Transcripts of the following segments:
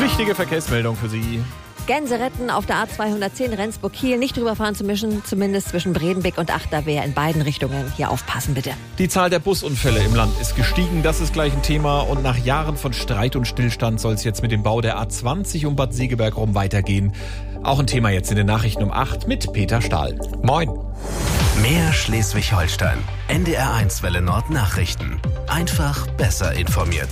Wichtige Verkehrsmeldung für Sie. Gänse retten auf der A210 Rendsburg-Kiel. Nicht drüber fahren zu mischen, zumindest zwischen Bredenbeck und Achterwehr in beiden Richtungen. Hier aufpassen bitte. Die Zahl der Busunfälle im Land ist gestiegen. Das ist gleich ein Thema. Und nach Jahren von Streit und Stillstand soll es jetzt mit dem Bau der A20 um Bad Segeberg rum weitergehen. Auch ein Thema jetzt in den Nachrichten um 8 mit Peter Stahl. Moin. Mehr Schleswig-Holstein. NDR1 Welle Nord Nachrichten. Einfach besser informiert.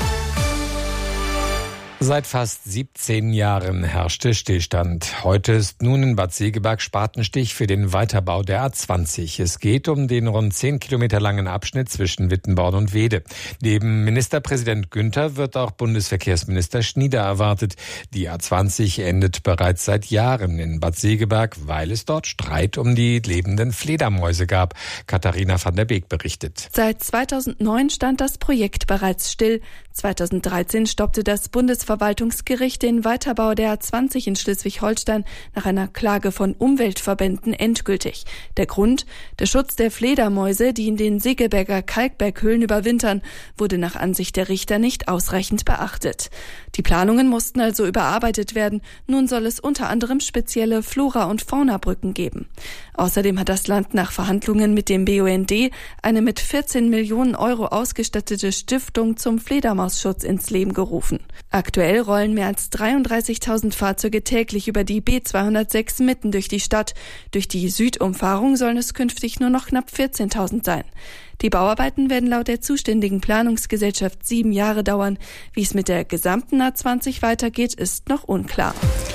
Seit fast 17 Jahren herrschte Stillstand. Heute ist nun in Bad Segeberg Spatenstich für den Weiterbau der A20. Es geht um den rund 10 Kilometer langen Abschnitt zwischen Wittenborn und Wede. Neben Ministerpräsident Günther wird auch Bundesverkehrsminister Schnieder erwartet. Die A20 endet bereits seit Jahren in Bad Segeberg, weil es dort Streit um die lebenden Fledermäuse gab. Katharina van der Beek berichtet. Seit 2009 stand das Projekt bereits still. 2013 stoppte das Bundesverwaltungsgericht den Weiterbau der A20 in Schleswig-Holstein nach einer Klage von Umweltverbänden endgültig. Der Grund? Der Schutz der Fledermäuse, die in den Segeberger Kalkberghöhlen überwintern, wurde nach Ansicht der Richter nicht ausreichend beachtet. Die Planungen mussten also überarbeitet werden. Nun soll es unter anderem spezielle Flora- und Faunabrücken geben. Außerdem hat das Land nach Verhandlungen mit dem BUND eine mit 14 Millionen Euro ausgestattete Stiftung zum Fledermausschutz ins Leben gerufen. Aktuell rollen mehr als 33.000 Fahrzeuge täglich über die B206 mitten durch die Stadt. Durch die Südumfahrung sollen es künftig nur noch knapp 14.000 sein. Die Bauarbeiten werden laut der zuständigen Planungsgesellschaft 7 Jahre dauern. Wie es mit der gesamten A20 weitergeht, ist noch unklar.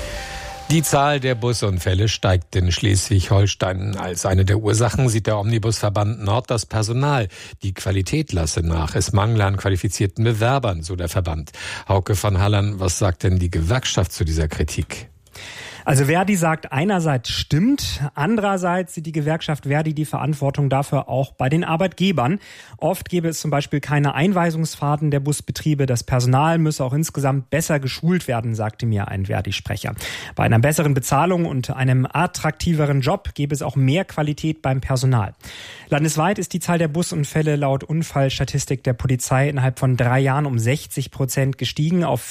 Die Zahl der Busunfälle steigt in Schleswig-Holstein. Als eine der Ursachen sieht der Omnibusverband Nord das Personal. Die Qualität lasse nach. Es mangle an qualifizierten Bewerbern, so der Verband. Hauke von Hallern, was sagt denn die Gewerkschaft zu dieser Kritik? Also Verdi sagt, einerseits stimmt, andererseits sieht die Gewerkschaft Verdi die Verantwortung dafür auch bei den Arbeitgebern. Oft gäbe es zum Beispiel keine Einweisungsfahrten der Busbetriebe. Das Personal müsse auch insgesamt besser geschult werden, sagte mir ein Verdi-Sprecher. Bei einer besseren Bezahlung und einem attraktiveren Job gäbe es auch mehr Qualität beim Personal. Landesweit ist die Zahl der Busunfälle laut Unfallstatistik der Polizei innerhalb von 3 Jahren um 60% gestiegen auf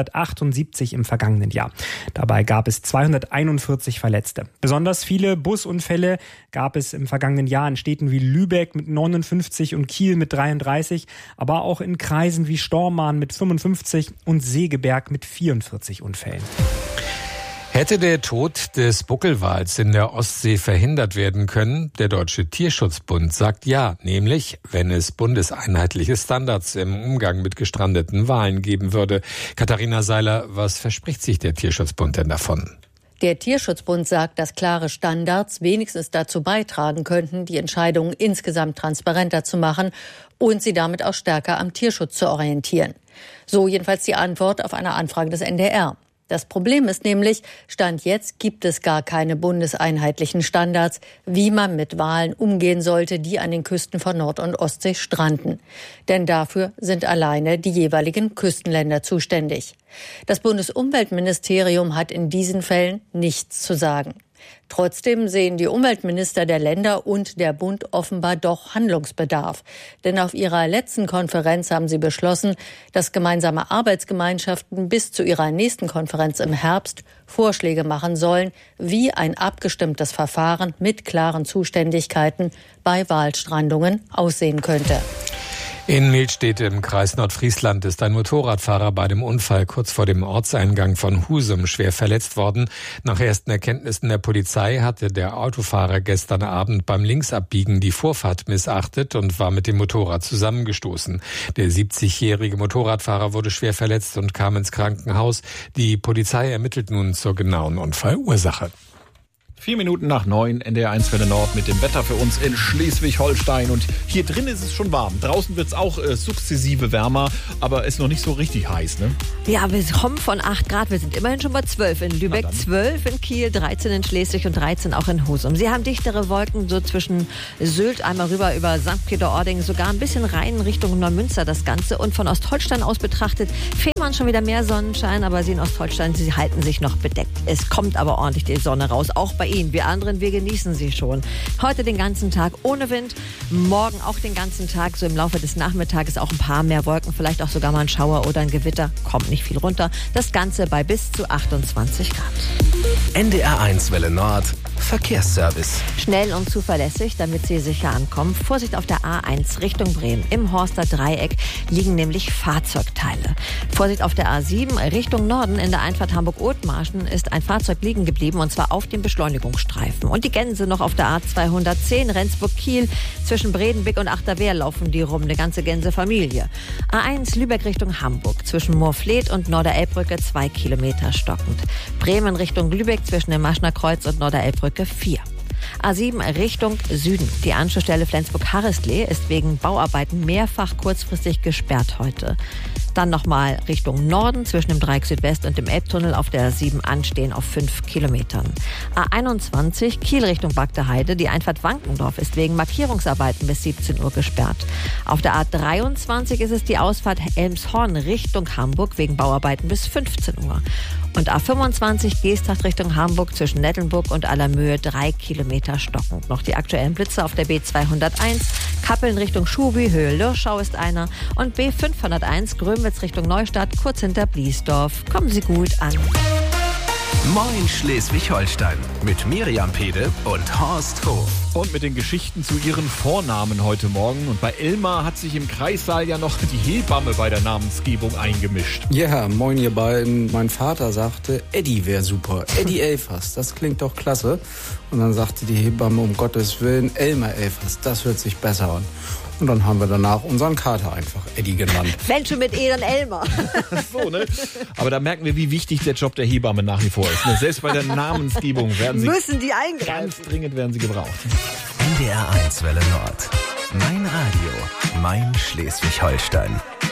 478 im vergangenen Jahr. Dabei gab es 241 Verletzte. Besonders viele Busunfälle gab es im vergangenen Jahr in Städten wie Lübeck mit 59 und Kiel mit 33, aber auch in Kreisen wie Stormarn mit 55 und Segeberg mit 44 Unfällen. Hätte der Tod des Buckelwals in der Ostsee verhindert werden können? Der Deutsche Tierschutzbund sagt ja, nämlich wenn es bundeseinheitliche Standards im Umgang mit gestrandeten Walen geben würde. Katharina Seiler, was verspricht sich der Tierschutzbund denn davon? Der Tierschutzbund sagt, dass klare Standards wenigstens dazu beitragen könnten, die Entscheidungen insgesamt transparenter zu machen und sie damit auch stärker am Tierschutz zu orientieren. So jedenfalls die Antwort auf eine Anfrage des NDR. Das Problem ist nämlich, Stand jetzt gibt es gar keine bundeseinheitlichen Standards, wie man mit Walen umgehen sollte, die an den Küsten von Nord- und Ostsee stranden. Denn dafür sind alleine die jeweiligen Küstenländer zuständig. Das Bundesumweltministerium hat in diesen Fällen nichts zu sagen. Trotzdem sehen die Umweltminister der Länder und der Bund offenbar doch Handlungsbedarf. Denn auf ihrer letzten Konferenz haben sie beschlossen, dass gemeinsame Arbeitsgemeinschaften bis zu ihrer nächsten Konferenz im Herbst Vorschläge machen sollen, wie ein abgestimmtes Verfahren mit klaren Zuständigkeiten bei Walstrandungen aussehen könnte. In Mehlstedt im Kreis Nordfriesland ist ein Motorradfahrer bei dem Unfall kurz vor dem Ortseingang von Husum schwer verletzt worden. Nach ersten Erkenntnissen der Polizei hatte der Autofahrer gestern Abend beim Linksabbiegen die Vorfahrt missachtet und war mit dem Motorrad zusammengestoßen. Der 70-jährige Motorradfahrer wurde schwer verletzt und kam ins Krankenhaus. Die Polizei ermittelt nun zur genauen Unfallursache. 4 Minuten nach 9, NDR1 Welle Nord mit dem Wetter für uns in Schleswig-Holstein. Und hier drin ist es schon warm. Draußen wird es auch sukzessive wärmer, aber ist noch nicht so richtig heiß, ne? Ja, wir kommen von 8 Grad. Wir sind immerhin schon bei 12 in Lübeck, 12 in Kiel, 13 in Schleswig und 13 auch in Husum. Sie haben dichtere Wolken so zwischen Sylt, einmal rüber über St. Peter-Ording, sogar ein bisschen rein Richtung Neumünster das Ganze. Und von Ostholstein aus betrachtet, Fehmarn schon wieder mehr Sonnenschein, aber Sie in Ostholstein, Sie halten sich noch bedeckt. Es kommt aber ordentlich die Sonne raus, auch bei ihn. Wir anderen, wir genießen sie schon. Heute den ganzen Tag ohne Wind, morgen auch den ganzen Tag, so im Laufe des Nachmittages auch ein paar mehr Wolken, vielleicht auch sogar mal ein Schauer oder ein Gewitter, kommt nicht viel runter. Das Ganze bei bis zu 28 Grad. NDR1 Welle Nord, Verkehrsservice. Schnell und zuverlässig, damit Sie sicher ankommen. Vorsicht auf der A1 Richtung Bremen. Im Horster Dreieck liegen nämlich Fahrzeugteile. Vorsicht auf der A7 Richtung Norden in der Einfahrt Hamburg-Othmarschen ist ein Fahrzeug liegen geblieben und zwar auf dem Beschleunigungsstreifen. Und die Gänse noch auf der A210 Rendsburg-Kiel. Zwischen Bredenbeck und Achterwehr laufen die rum, eine ganze Gänsefamilie. A1 Lübeck Richtung Hamburg. Zwischen Moorfleet und Norderelbbrücke 2 Kilometer stockend. Bremen Richtung Lübeck zwischen dem Maschner Kreuz und Norderelbbrücke 4. A7 Richtung Süden. Die Anschlussstelle Flensburg-Harrislee ist wegen Bauarbeiten mehrfach kurzfristig gesperrt heute. Dann nochmal Richtung Norden zwischen dem Dreieck Südwest und dem Elbtunnel auf der 7 anstehen auf 5 Kilometern. A21 Kiel Richtung Bagdeheide. Die Einfahrt Wankendorf ist wegen Markierungsarbeiten bis 17 Uhr gesperrt. Auf der A23 ist es die Ausfahrt Elmshorn Richtung Hamburg wegen Bauarbeiten bis 15 Uhr. Und A25 Geesthacht Richtung Hamburg zwischen Nettelnburg und Allermöhe 3 Kilometer stockend. Noch die aktuellen Blitze auf der B201. Kappeln Richtung Schubi, Höhe Lürschau ist einer. Und B501 Grömitz Richtung Neustadt, kurz hinter Bliesdorf. Kommen Sie gut an. Moin Schleswig-Holstein mit Miriam Pede und Horst Hof. Und mit den Geschichten zu ihren Vornamen heute Morgen. Und bei Elmar hat sich im Kreissaal ja noch die Hebamme bei der Namensgebung eingemischt. Ja, moin ihr beiden. Mein Vater sagte, Eddie wäre super. Eddie Elfers, das klingt doch klasse. Und dann sagte die Hebamme, um Gottes Willen, Elmar Elfers, das hört sich besser an. Und dann haben wir danach unseren Kater einfach Eddie genannt. Wenn schon mit E, dann Elmar. So, ne? Aber da merken wir, wie wichtig der Job der Hebamme nach wie vor ist. Ne? Selbst bei der Namensgebung werden sie müssen die eingreifen. Ganz dringend werden sie gebraucht. NDR1 Welle Nord. Mein Radio, mein Schleswig-Holstein.